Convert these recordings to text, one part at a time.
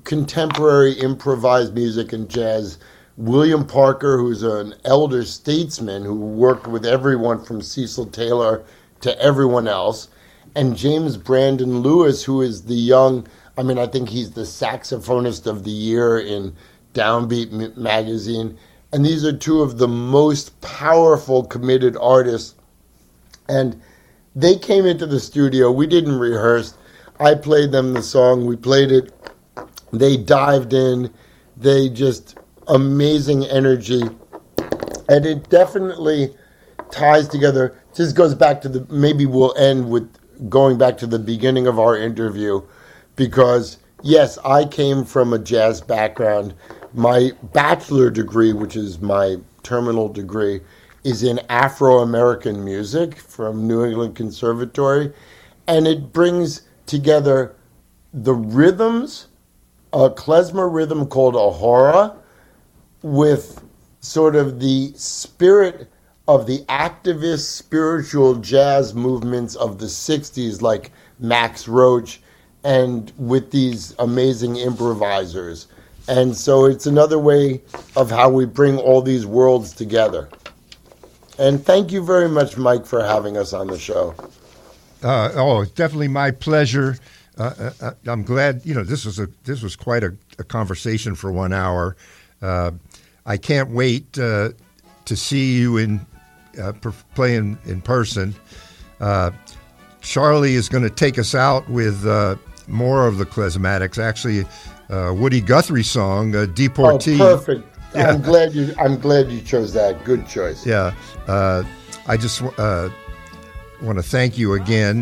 contemporary improvised music and jazz. William Parker, who's an elder statesman who worked with everyone from Cecil Taylor to everyone else, and James Brandon Lewis, who is the young, I think he's the saxophonist of the year in Downbeat magazine. And these are two of the most powerful, committed artists. And they came into the studio. We didn't rehearse. I played them the song. We played it. They dived in. They just amazing energy. And it definitely ties together. This goes back to maybe we'll end with going back to the beginning of our interview, because yes, I came from a jazz background. My bachelor degree, which is my terminal degree, is in Afro-American music from New England Conservatory, and it brings together the rhythms, a klezmer rhythm called a hora, with sort of the spirit of the activist spiritual jazz movements of the 60s, like Max Roach, and with these amazing improvisers. And so it's another way of how we bring all these worlds together. And thank you very much, Mike, for having us on the show. It's definitely my pleasure. I'm glad, this was quite a conversation for 1 hour. I can't wait to see you playing in person. Charlie is going to take us out with more of the klezmatics. Actually, Woody Guthrie song, Deportee. Oh, perfect. Yeah. I'm glad you chose that. Good choice. Yeah. I just want to thank you again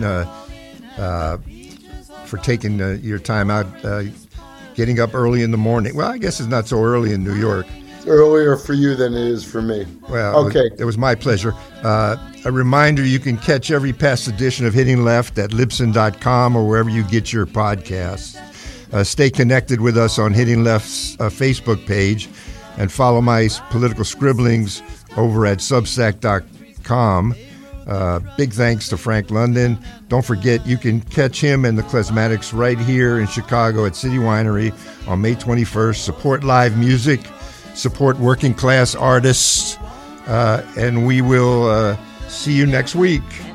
for taking your time out, getting up early in the morning. Well, I guess it's not so early in New York. It's earlier for you than it is for me. Well, okay. It was my pleasure. A reminder, you can catch every past edition of Hitting Left at Libsyn.com or wherever you get your podcasts. Stay connected with us on Hitting Left's Facebook page, and follow my political scribblings over at Substack.com. Big thanks to Frank London. Don't forget, you can catch him and the Klezmatics right here in Chicago at City Winery on May 21st. Support live music, support working class artists, and we will see you next week.